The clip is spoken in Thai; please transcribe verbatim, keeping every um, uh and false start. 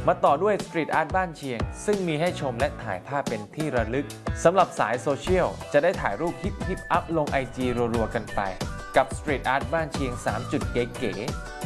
มาต่อด้วยสตรีทอาร์ตบ้านเชียงซึ่งมีให้ชมและถ่ายภาพเป็นที่ระลึกสำหรับสายโซเชียลจะได้ถ่ายรูปฮิปฮิปอัพลง ไอ จี รัวๆกันไปกับสตรีทอาร์ตบ้านเชียงสามจุดเก๋ๆ